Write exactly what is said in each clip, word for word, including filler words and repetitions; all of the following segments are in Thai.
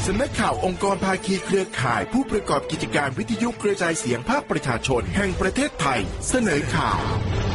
ำนักข่าวองค์กรภาคีเครือข่ายผู้ประกอบกิจการวิทยุกระจายเสียงภาคประชาชนแห่งประเทศไทยเสนอข่าว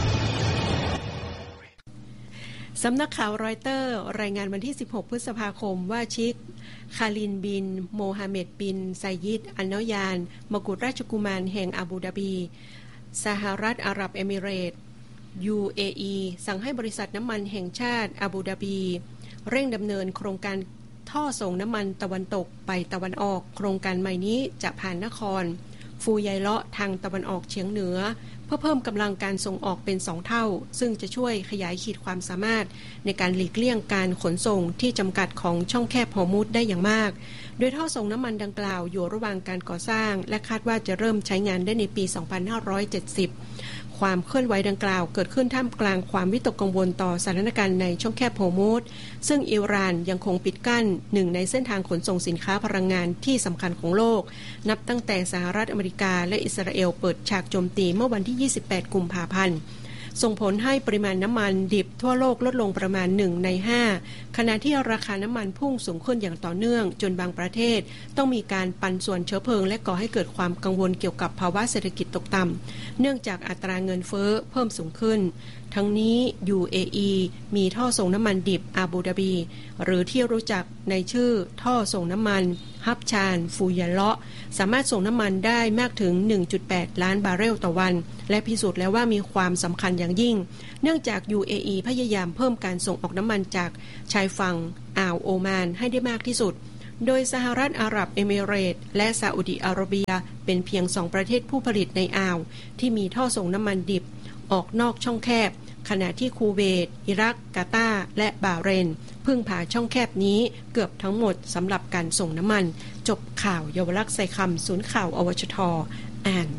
สำนักข่าวรอยเตอร์รายงานวันที่สิบหกพฤษภาคมว่าชิคคาลินบินโมฮัมเหม็ดบินไซยิดอัลนอยานมกุฎราชกุมารแห่งอาบูดาบีสหรัฐอาหรับเอมิเรตส์ ยู เอ อี สั่งให้บริษัทน้ำมันแห่งชาติอาบูดาบีเร่งดำเนินโครงการท่อส่งน้ำมันตะวันตกไปตะวันออกโครงการใหม่นี้จะผ่านนครฟูไยเลาะทางตะวันออกเฉียงเหนือเพื่อเพิ่มกำลังการส่งออกเป็นสองเท่าซึ่งจะช่วยขยายขีดความสามารถในการหลีกเลี่ยงการขนส่งที่จำกัดของช่องแคบฮอร์มุซได้อย่างมากโดยท่อส่งน้ำมันดังกล่าวอยู่ระหว่างการก่อสร้างและคาดว่าจะเริ่มใช้งานได้ในปีสองพันห้าร้อยเจ็ดสิบความเคลื่อนไหวดังกล่าวเกิดขึ้นท่ามกลางความวิตกกังวลต่อสถานการณ์ในช่องแคบฮอร์มุซซึ่งอิหร่านยังคงปิดกั้นหนึ่งในเส้นทางขนส่งสินค้าพลังงานที่สำคัญของโลกนับตั้งแต่สหรัฐอเมริกาและอิสราเอลเปิดฉากโจมตีเมื่อวันที่ยี่สิบแปดกุมภาพันธ์ส่งผลให้ปริมาณน้ำมันดิบทั่วโลกลดลงประมาณหนึ่งในห้าขณะที่ราคาน้ำมันพุ่งสูงขึ้นอย่างต่อเนื่องจนบางประเทศต้องมีการปันส่วนเชื้อเพลิงและก่อให้เกิดความกังวลเกี่ยวกับภาวะเศรษฐกิจตกต่ำเนื่องจากอัตราเงินเฟ้อเพิ่มสูงขึ้นทั้งนี้ ยู เอ อี มีท่อส่งน้ำมันดิบอาบูดาบีหรือที่รู้จักในชื่อท่อส่งน้ำมันฮับชานฟูยาเลาะสามารถส่งน้ำมันได้มากถึง หนึ่งจุดแปด ล้านบาร์เรลต่อวันและพิสูจน์แล้วว่ามีความสำคัญอย่างยิ่งเนื่องจาก ยู เอ อี พยายามเพิ่มการส่งออกน้ำมันจากชายฝั่งอ่าวโอมานให้ได้มากที่สุดโดยสหรัฐอาหรับเอมิเรตส์และซาอุดิอาระเบียเป็นเพียงสองประเทศผู้ผลิตในอ่าวที่มีท่อส่งน้ำมันดิบออกนอกช่องแคบขณะที่คูเวตอิรักกาตาร์และบาห์เรนพึ่งพาช่องแคบนี้เกือบทั้งหมดสำหรับการส่งน้ำมันจบข่าวเยาวลักษณ์ใส่คำศูนย์ข่าวอวชทอ่าน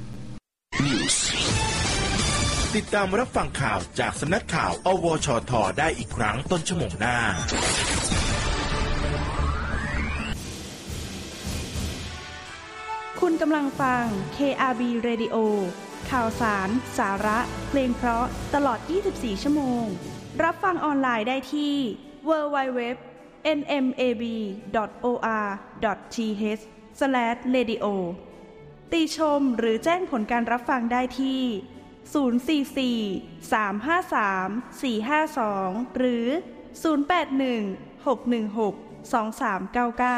ติดตามรับฟังข่าวจากสำนักข่าวอวชทได้อีกครั้งต้นชั่วโมงหน้าคุณกำลังฟัง เค อาร์ บี Radio ข่าวสาร สาระ เพลงเพราะตลอดยี่สิบสี่ชั่วโมงรับฟังออนไลน์ได้ที่ ดับเบิลยู ดับเบิลยู ดับเบิลยู ดอท เอ็น เอ็ม เอ บี ดอท โอ อาร์ ดอท ที เอช สแลช เรดิโอ ติชมหรือแจ้งผลการรับฟังได้ที่ ศูนย์ สี่ สี่ สาม ห้า สาม สี่ ห้า สอง หรือ ศูนย์ แปด หนึ่ง หก หนึ่ง หก สอง สาม เก้า เก้า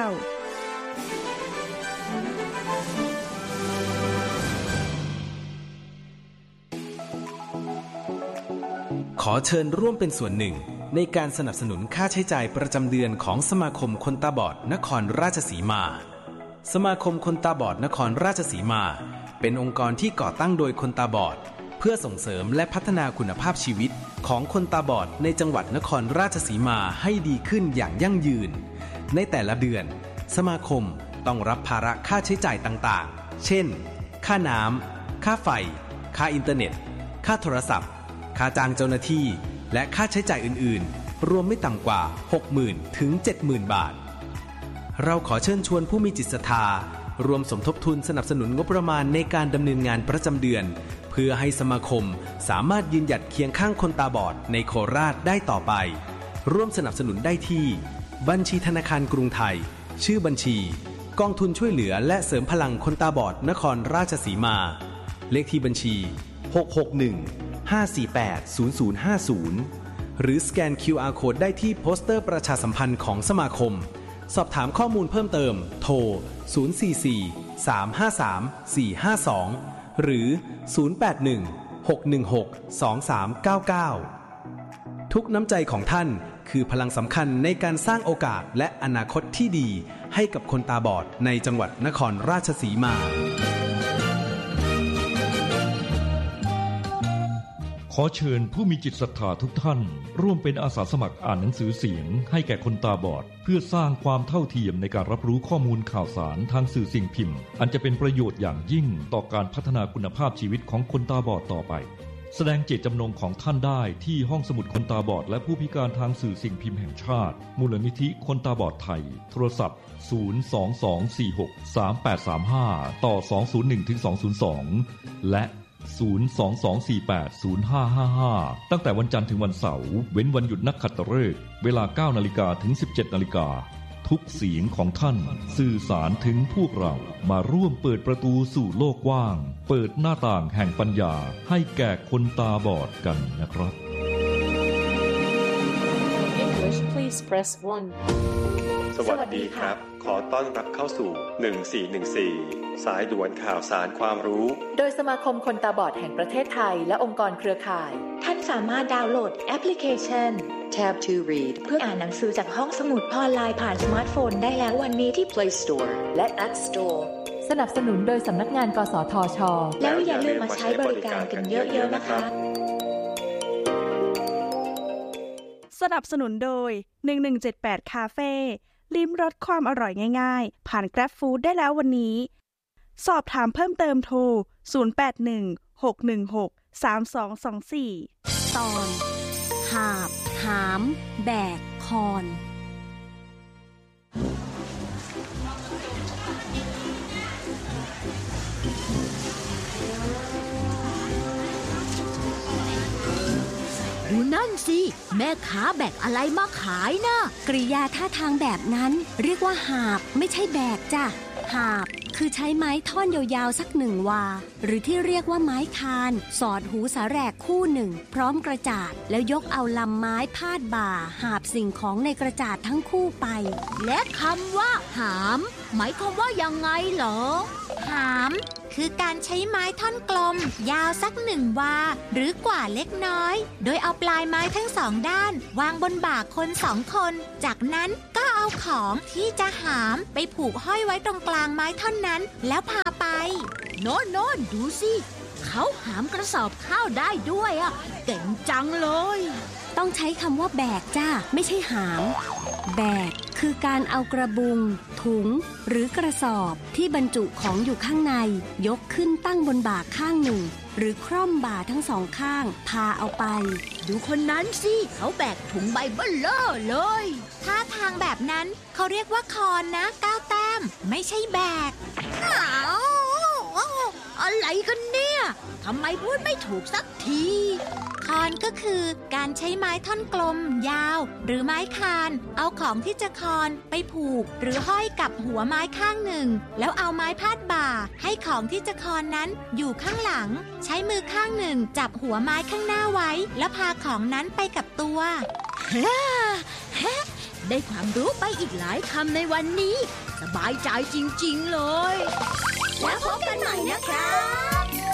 ขอเชิญร่วมเป็นส่วนหนึ่งในการสนับสนุนค่าใช้จ่ายประจำเดือนของสมาคมคนตาบอดนครราชสีมาสมาคมคนตาบอดนครราชสีมาเป็นองค์กรที่ก่อตั้งโดยคนตาบอดเพื่อส่งเสริมและพัฒนาคุณภาพชีวิตของคนตาบอดในจังหวัดนครราชสีมาให้ดีขึ้นอย่างยั่งยืนในแต่ละเดือนสมาคมต้องรับภาระค่าใช้จ่ายต่างๆเช่นค่าน้ำค่าไฟค่าอินเทอร์เน็ตค่าโทรศัพท์ค่าจ้างเจ้าหน้าที่และค่าใช้จ่ายอื่นๆรวมไม่ต่ำกว่า หกหมื่น ถึง เจ็ดหมื่น บาทเราขอเชิญชวนผู้มีจิตศรัทธารวมสมทบทุนสนับสนุนงบประมาณในการดำเนินงานประจำเดือนเพื่อให้สมาคมสามารถยืนหยัดเคียงข้างคนตาบอดในโคราชได้ต่อไปร่วมสนับสนุนได้ที่บัญชีธนาคารกรุงไทยชื่อบัญชีกองทุนช่วยเหลือและเสริมพลังคนตาบอดนครราชสีมาเลขที่บัญชีหก หก หนึ่ง ห้า สี่ แปด ศูนย์ ศูนย์ ห้า ศูนย์หรือสแกน คิว อาร์ Code ได้ที่โปสเตอร์ประชาสัมพันธ์ของสมาคมสอบถามข้อมูลเพิ่มเติมโทรศูนย์ สี่ สี่ สาม ห้า สาม สี่ ห้า สองหรือศูนย์ แปด หนึ่ง หก หนึ่ง หก สอง สาม เก้า เก้าทุกน้ำใจของท่านคือพลังสำคัญในการสร้างโอกาสและอนาคตที่ดีให้กับคนตาบอดในจังหวัดนครราชสีมาขอเชิญผู้มีจิตศรัทธาทุกท่านร่วมเป็นอาสาสมัครอ่านหนังสือเสียงให้แก่คนตาบอดเพื่อสร้างความเท่าเทียมในการรับรู้ข้อมูลข่าวสารทางสื่อสิ่งพิมพ์อันจะเป็นประโยชน์อย่างยิ่งต่อการพัฒนาคุณภาพชีวิตของคนตาบอดต่อไปแสดงเจตจำนงของท่านได้ที่ห้องสมุดคนตาบอดและผู้พิการทางสื่อสิ่งพิมพ์แห่งชาติมูลนิธิคนตาบอดไทยโทรศัพท์ศูนย์ สอง สอง สี่ หก สาม แปด สาม ห้าต่อ สอง ศูนย์ หนึ่ง ถึง สอง ศูนย์ สองและศูนย์ สอง สอง สี่ แปด ศูนย์ ห้า ห้า ห้าตั้งแต่วันจันทร์ถึงวันเสาร์เว้นวันหยุดนักขัตฤกษ์เวลา เก้านาฬิกา ถึง สิบเจ็ดนาฬิกาทุกเสียงของท่านสื่อสารถึงพวกเรามาร่วมเปิดประตูสู่โลกกว้างเปิดหน้าต่างแห่งปัญญาให้แก่คนตาบอดกันนะครับ English please press one สวัสดีครับขอต้อนรับเข้าสู่หนึ่งสี่หนึ่งสี่สายด่วนข่าวสารความรู้โดยสมาคมคนตาบอดแห่งประเทศไทยและองค์กรเครือข่ายท่านสามารถดาวน์โหลดแอปพลิเคชัน Tab ทู Read เพื่ออ่านหนังสือจากห้องสมุดออนไลน์ผ่านสมาร์ทโฟนได้แล้ววันนี้ที่ Play Store และ App Store สนับสนุนโดยสำนักงานกสทช.แล้วอย่าลืมมาใช้บริการกันเยอะๆนะคะสนับสนุนโดยหนึ่งหนึ่งเจ็ดแปดคาเฟ่ลิ้มรสความอร่อยง่ายๆผ่าน Grab Food ได้แล้ววันนี้สอบถามเพิ่มเติมโทรศูนย์ แปด หนึ่ง หก หนึ่ง หก สาม สอง สอง สี่ตอนหาบหามแบกคอนดูนั่นสิแม่ค้าแบกอะไรมาขายนะกริยาท่าทางแบบนั้นเรียกว่าหาบไม่ใช่แบกจ้ะหาบคือใช้ไม้ท่อนยาวๆสักหนึ่งวาหรือที่เรียกว่าไม้คานสอดหูสาแหรกคู่หนึ่งพร้อมกระจาดแล้วยกเอาลำไม้พาดบ่าหาบสิ่งของในกระจาดทั้งคู่ไปและคำว่าหามหมายความว่ายังไงเหรอหามคือการใช้ไม้ท่อนกลมยาวสักหนึ่งวาหรือกว่าเล็กน้อยโดยเอาปลายไม้ทั้งสองด้านวางบนบ่าคนสองคนจากนั้นก็เอาของที่จะหามไปผูกห้อยไว้ตรงกลางไม้ท่อนนั้นแล้วพาไปโน่นโน่นดูสิเขาหามกระสอบข้าวได้ด้วยอ่ะเก่งจังเลยต้องใช้คำว่าแบกจ้าไม่ใช่หามแบกคือการเอากระบุงถุงหรือกระสอบที่บรรจุของอยู่ข้างในยกขึ้นตั้งบนบ่าข้างหนึ่งหรือคร่อมบ่าทั้งสองข้างพาเอาไปดูคนนั้นสิเขาแบกถุงใบเบ้อเร่อเลยท่าทางแบบนั้นเขาเรียกว่าคอนนะก้าวแต้มไม่ใช่แบกอ้าวอะไรกันเนี่ยทำไมพูดไม่ถูกสักทีคอนก็คือการใช้ไม้ท่อนกลมยาวหรือไม้คานเอาของที่จะคอนไปผูกหรือห้อยกับหัวไม้ข้างหนึ่งแล้วเอาไม้พาดบ่าให้ของที่จะคอนนั้นอยู่ข้างหลังใช้มือข้างหนึ่งจับหัวไม้ข้างหน้าไว้แล้วพาของนั้นไปกับตัวฮ่าฮ่าได้ความรู้ไปอีกหลายคำในวันนี้สบายใจจริงๆเลยแล้วพบกันใหม่นะคะ